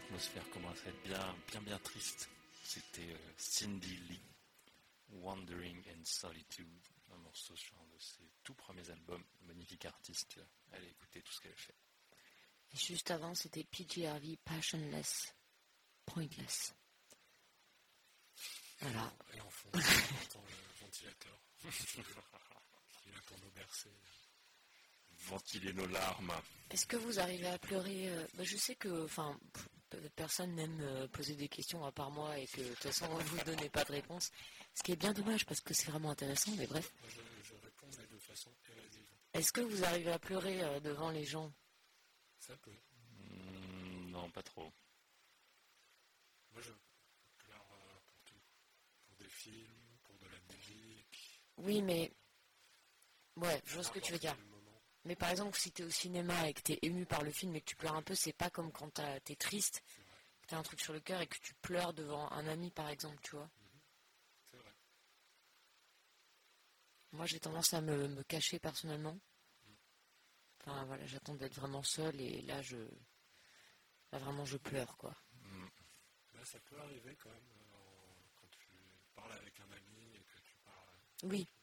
l'atmosphère commence à être bien triste. C'était Cindy Lee, Wandering in Solitude, un morceau sur un de ses tout premiers albums. Magnifique artiste, allez écouter tout ce qu'elle fait. Et juste avant, c'était PJ Harvey, Passionless, Pointless. Voilà. Et en fond, on entend le ventilateur. Il a pour nous bercer. Ventiler nos larmes. Est-ce que vous arrivez à pleurer je sais que personne n'aime poser des questions à part moi et que de toute façon vous ne donnez pas de réponse. Ce qui est bien dommage parce que c'est vraiment intéressant, mais bref. Moi, je réponds mais de façon évasive. Est-ce que vous arrivez à pleurer devant les gens? Ça peut. Non, pas trop. Moi, je pleure pour tout. Pour des films, pour de la musique. Oui, mais... Ouais, je vois ce que tu veux dire. Mais par exemple, si t'es au cinéma et que t'es ému par le film et que tu pleures un peu, c'est pas comme quand t'es triste, que t'as un truc sur le cœur et que tu pleures devant un ami, par exemple, tu vois. C'est vrai. Moi, j'ai tendance à me cacher personnellement. Enfin, voilà, j'attends d'être vraiment seule et là, vraiment, je pleure, quoi. Là, ça peut arriver quand même quand tu parles avec un ami et que tu parles. Oui,